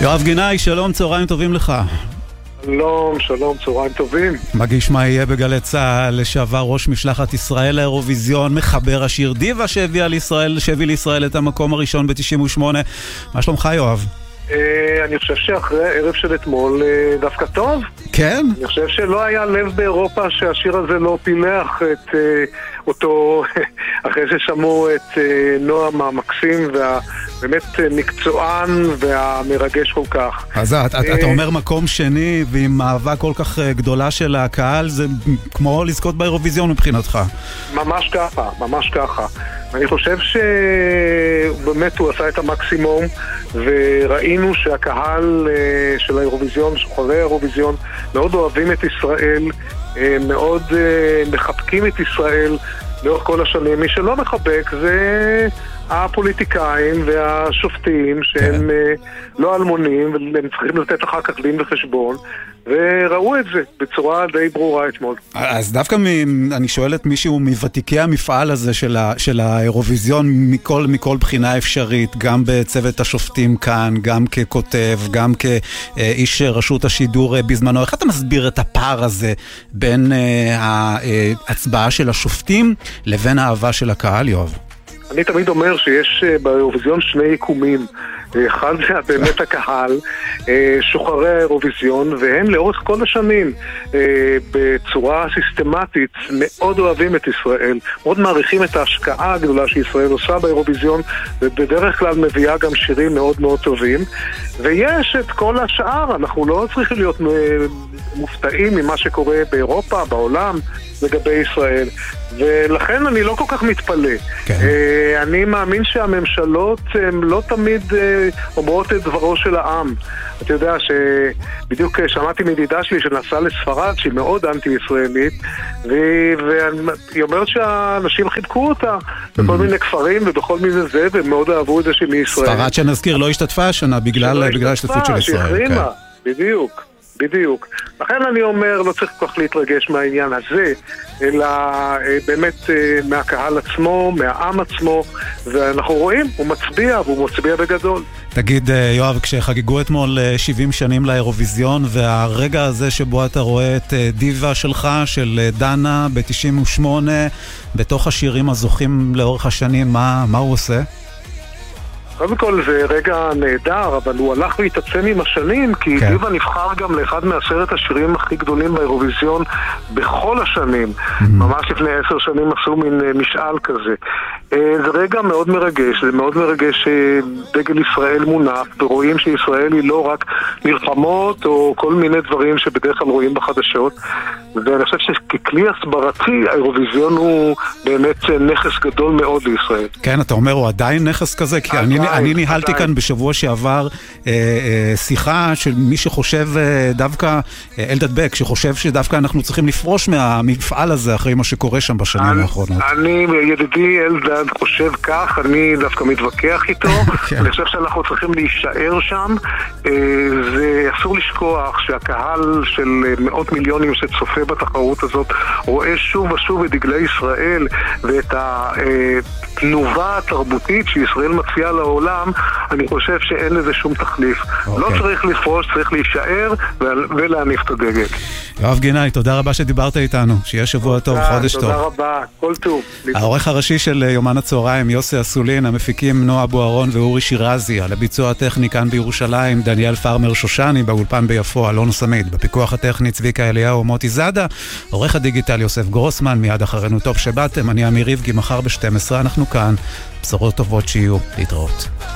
יואב גינאי, שלום, צהריים טובים לך. שלום, צהריים טובים. מגיש מה יהיה בגלי צה"ל, לשעבר ראש משלחת ישראל לאירוויזיון, מחבר השיר דיווה שהביא לישראל את המקום הראשון ב-98. מה שלומך, יואב? אני חושב שאחרי הערב של אתמול דווקא טוב. כן? אני חושב שלא היה לב באירופה שהשיר הזה לא פילח את אותו, אחרי ששמעו את נועם המקסים והבאמת מקצוען והמרגש כל כך. אז אתה אומר מקום שני ועם אהבה כל כך גדולה של הקהל, זה כמו לזכות באירוויזיון מבחינתך. ממש ככה, ממש ככה. אני חושב שבאמת הוא עשה את המקסימום, וראינו שהקהל של האירוויזיון, שוחרי האירוויזיון, מאוד אוהבים את ישראל, מאוד מחבקים את ישראל לאורך כל השנים. מי שלא מחבק זה הפוליטיקאים והשופטים שהם לא אלמונים, והם צריכים לתת אחר כך דין וחשבון, וראו את זה בצורה די ברורה אתמול. אז דווקא אני שואל את מישהו מוותיקי המפעל הזה של האירוויזיון מכל בחינה אפשרית, גם בצוות השופטים כאן, גם ככותב, גם כאיש רשות השידור בזמנו. איך אתה מסביר את הפער הזה בין ההצבעה של השופטים לבין האהבה של הקהל, יואב? אני תמיד אומר שיש באירוויזיון שני יקומים. אחד זה באמת הקהל, שוחרי האירוויזיון, והם לאורך כל השנים בצורה סיסטמטית מאוד אוהבים את ישראל, מאוד מעריכים את ההשקעה הגדולה שישראל עושה באירוויזיון, ובדרך כלל מביאה גם שירים מאוד מאוד טובים. ויש את כל השאר, אנחנו לא צריכים להיות מופתעים ממה שקורה באירופה, בעולם, לגבי ישראל, ולכן אני לא כל כך מתפלא. אני מאמין שהממשלות לא תמיד אומרות את דברו של העם. אתה יודע שבדיוק שמעתי מידידה שלי שנסעה לספרד, שהיא מאוד אנטי-ישראלית, והיא אומרת שהאנשים חיבקו אותה בכל מיני כפרים ובכל מיני זה, והם מאוד אהבו את זה שהיא מישראל. ספרד שנזכיר לא השתתפה השנה בגלל השתתפות של ישראל. שהחרימה, בדיוק. לכן אני אומר, לא צריך כל כך להתרגש מהעניין הזה, אלא באמת מהקהל עצמו, מהעם עצמו, ואנחנו רואים, הוא מצביע, והוא מצביע בגדול. תגיד, יואב, כשחגגו אתמול 70 שנים לאירוויזיון, והרגע הזה שבו אתה רואה את דיווה שלך, של דנה, ב-98, בתוך השירים הזוכים לאורך השנים, מה הוא עושה? קודם כל זה רגע נהדר, אבל הוא הלך והתעצם עם השנים, כי דיווה נבחר גם לאחד מעשרת השירים הכי גדולים באירוויזיון בכל השנים. ממש לפני 10 שנים עשו מין משאל כזה. זה רגע מאוד מרגש, זה מאוד מרגש שדגל ישראל מונף, ורואים שישראל היא לא רק מלחמות או כל מיני דברים שבדרך כלל רואים בחדשות. ואני חושב שככלי הסברתי, האירוויזיון הוא באמת נכס גדול מאוד לישראל. כן, אתה אומר, הוא עדיין נכס כזה? כי אני ניהלתי כאן בשבוע שעבר שיחה של מי שחושב דווקא, אלדד בק, שחושב שדווקא אנחנו צריכים לפרוש מהמפעל הזה אחרי מה שקורה שם בשנים האחרונות. אני, ידידי אלדד, חושב כך, אני דווקא מתווכח איתו. אני חושב שאנחנו צריכים להישאר שם. זה אסור לשכוח שהקהל של מאות מיליונים שצופה בתחרות הזאת רואה שוב ושוב את דגלי ישראל ואת התנובה התרבותית שישראל מציעה לעולם. אני חושב שאין לזה שום תחליף. לא צריך לפרוש, צריך להישאר ולהניף את הדגל. יואב גינאי, תודה רבה שדיברת איתנו. שיהיה שבוע טוב, חודש טוב. תודה רבה, כל טוב. העורך הראשי של יומן הצהריים, יוסי אסולין, המפיקים נועה בוארון ואורי שירזי, על הביצוע הטכני כאן בירושלים, דניאל פרמר שושני, באולפן ביפו, אלון סמיד, בפיקוח הטכני צביקה אליהו ומוטי זאדה, עורך הדיגיטל יוסף גרוסמן, מיד אחרינו טוב שבאתם, אני אמיר ריבגי, מחר ב-12 אנחנו כאן, בשורות טובות שיהיו, להתראות.